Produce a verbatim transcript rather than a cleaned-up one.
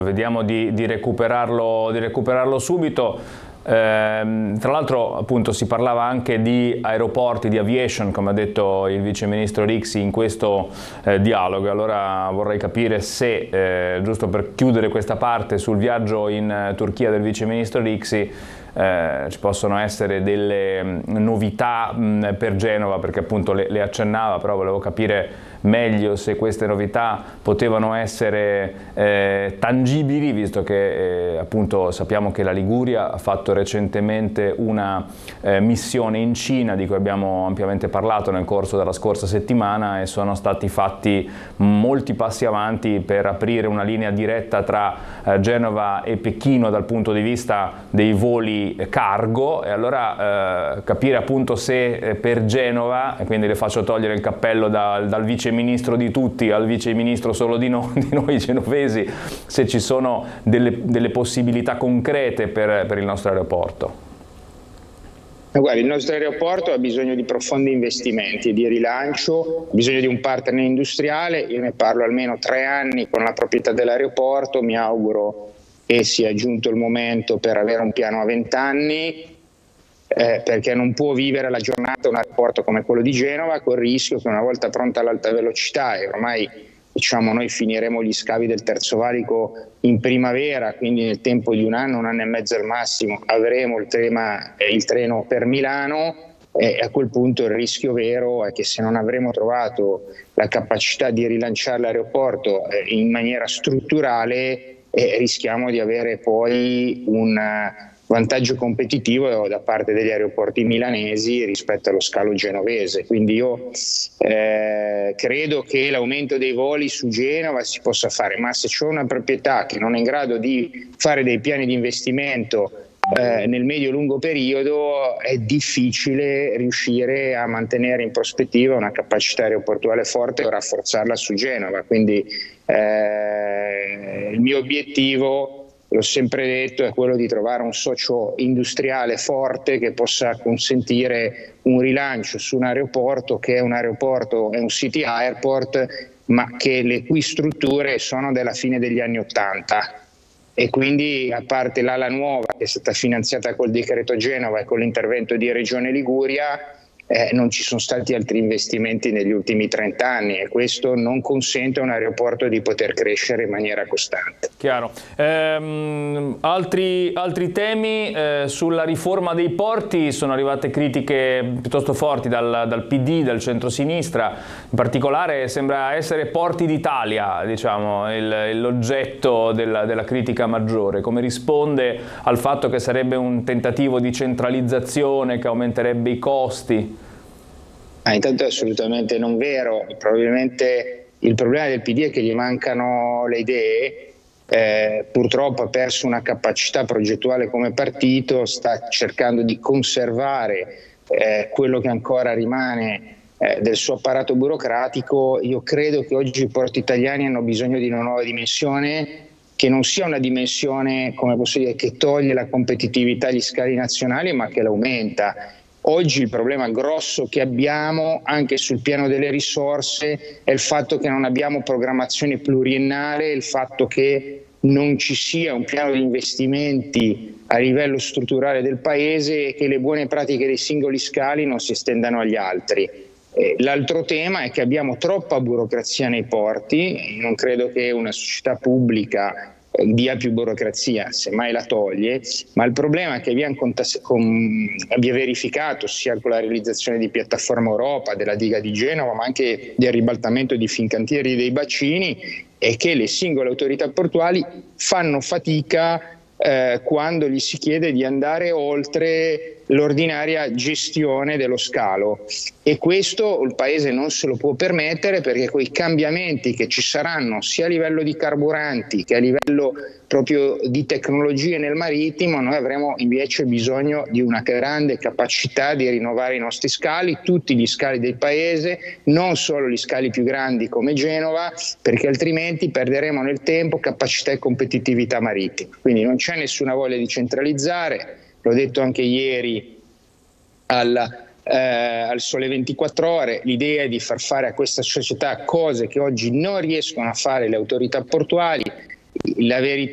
Vediamo di, di, recuperarlo, di recuperarlo subito. Eh, tra l'altro appunto si parlava anche di aeroporti, di aviation, come ha detto il vice ministro Rixi in questo eh, dialogo. Allora vorrei capire se, eh, giusto per chiudere questa parte sul viaggio in eh, Turchia del vice ministro Rixi, Eh, ci possono essere delle mh, novità mh, per Genova, perché appunto le, le accennava, però volevo capire meglio se queste novità potevano essere eh, tangibili, visto che eh, appunto sappiamo che la Liguria ha fatto recentemente una eh, missione in Cina, di cui abbiamo ampiamente parlato nel corso della scorsa settimana, e sono stati fatti molti passi avanti per aprire una linea diretta tra eh, Genova e Pechino dal punto di vista dei voli cargo. E allora eh, capire appunto se eh, per Genova, e quindi le faccio togliere il cappello da, dal vice ministro di tutti al vice ministro solo di, no, di noi genovesi, se ci sono delle, delle possibilità concrete per, per il nostro aeroporto. Guarda, il nostro aeroporto ha bisogno di profondi investimenti e di rilancio, ha bisogno di un partner industriale. Io ne parlo almeno tre anni con la proprietà dell'aeroporto, mi auguro che sia giunto il momento per avere un piano a vent'anni, eh, perché non può vivere la giornata un aeroporto come quello di Genova col rischio che una volta pronta all'alta velocità, e ormai diciamo noi finiremo gli scavi del terzo valico in primavera, quindi nel tempo di un anno, un anno e mezzo al massimo, avremo il, tema, eh, il treno per Milano, e a quel punto il rischio vero è che se non avremo trovato la capacità di rilanciare l'aeroporto eh, in maniera strutturale, e rischiamo di avere poi un vantaggio competitivo da parte degli aeroporti milanesi rispetto allo scalo genovese. Quindi io eh, credo che l'aumento dei voli su Genova si possa fare, ma se c'è una proprietà che non è in grado di fare dei piani di investimento eh, nel medio-lungo periodo, è difficile riuscire a mantenere in prospettiva una capacità aeroportuale forte o rafforzarla su Genova. Quindi eh, il mio obiettivo, l'ho sempre detto, è quello di trovare un socio industriale forte che possa consentire un rilancio su un aeroporto che è un aeroporto, è un city airport, ma che le cui strutture sono della fine degli anni Ottanta. E quindi, a parte l'ala nuova che è stata finanziata col decreto Genova e con l'intervento di Regione Liguria, eh, non ci sono stati altri investimenti negli ultimi trenta anni, e questo non consente a un aeroporto di poter crescere in maniera costante. Chiaro. Ehm, altri, altri temi eh, sulla riforma dei porti. Sono arrivate critiche piuttosto forti dal, dal P D, dal centrosinistra. In particolare sembra essere Porti d'Italia, diciamo, il, l'oggetto della, della critica maggiore. Come risponde al fatto che sarebbe un tentativo di centralizzazione che aumenterebbe i costi? Ah, intanto è assolutamente non vero. Probabilmente il problema del P D è che gli mancano le idee. Eh, purtroppo ha perso una capacità progettuale come partito, sta cercando di conservare eh, quello che ancora rimane eh, del suo apparato burocratico. Io credo che oggi i porti italiani hanno bisogno di una nuova dimensione, che non sia una dimensione, come posso dire, che toglie la competitività agli scali nazionali, ma che l'aumenta. Oggi il problema grosso che abbiamo anche sul piano delle risorse è il fatto che non abbiamo programmazione pluriennale, il fatto che non ci sia un piano di investimenti a livello strutturale del Paese e che le buone pratiche dei singoli scali non si estendano agli altri. Eh, l'altro tema è che abbiamo troppa burocrazia nei porti. Io non credo che una società pubblica dia più burocrazia, semmai la toglie, ma il problema è che abbiamo, con, abbiamo verificato sia con la realizzazione di Piattaforma Europa, della diga di Genova, ma anche del ribaltamento di Fincantieri dei bacini, è che le singole autorità portuali fanno fatica eh, quando gli si chiede di andare oltre l'ordinaria gestione dello scalo, e questo il Paese non se lo può permettere, perché quei cambiamenti che ci saranno sia a livello di carburanti che a livello proprio di tecnologie nel marittimo, noi avremo invece bisogno di una grande capacità di rinnovare i nostri scali, tutti gli scali del Paese, non solo gli scali più grandi come Genova, perché altrimenti perderemo nel tempo capacità e competitività marittima. Quindi non c'è nessuna voglia di centralizzare. L'ho detto anche ieri al, eh, al Sole ventiquattro Ore, l'idea è di far fare a questa società cose che oggi non riescono a fare le autorità portuali. La verità